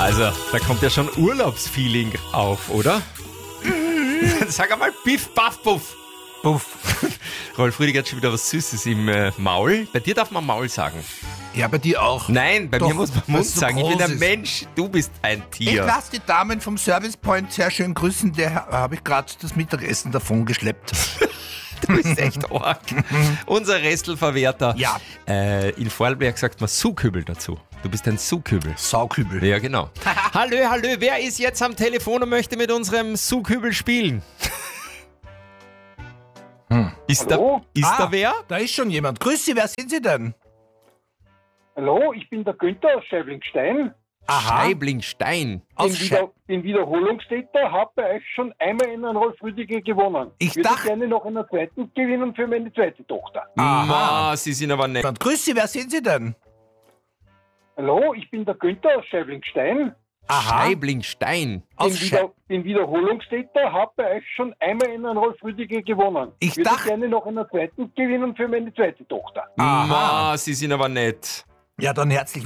Also, da kommt ja schon Urlaubsfeeling auf, oder? Sag einmal Biff, Baff, Buff. Puff. Rolf Rüdiger hat schon wieder was Süßes im Maul. Bei dir darf man Maul sagen. Ja, bei dir auch. Nein, bei Doch, mir muss man weil Mund es so sagen. Ich bin groß ein ist. Mensch, du bist ein Ich Tier. lasse die Damen vom Service Point sehr schön grüßen. Der habe ich gerade das Mittagessen davon geschleppt. Du bist echt arg. Unser Restelverwerter. Ja. In Vorarlberg sagt man Suhkübel dazu. Du bist ein Suhkübel. Saukübel. Ja, genau. Hallo, wer ist jetzt am Telefon und möchte mit unserem Suhkübel spielen? Ist Hallo? da wer? Da ist schon jemand. Grüß Sie, wer sind Sie denn? Hallo, ich bin der Günther aus Scheiblingstein. Scheiblingstein. Aus Bin Wiederholungstäter, habe bei euch schon einmal in einen Rolf Rüdiger gewonnen. Ich würde dachte- gerne noch einen zweiten gewinnen für meine zweite Tochter. Ma, Sie sind aber nett. Grüß Sie, wer sind Sie denn? Hallo, ich bin der Günther aus Scheiblingstein. Scheiblingstein. Aus Bin Wiederholungstäter, habe bei euch schon einmal in einen Rolf Rüdiger gewonnen. Ich würde dachte- gerne noch einen zweiten gewinnen für meine zweite Tochter. Ma, Sie sind aber nett. Ja, dann herzlich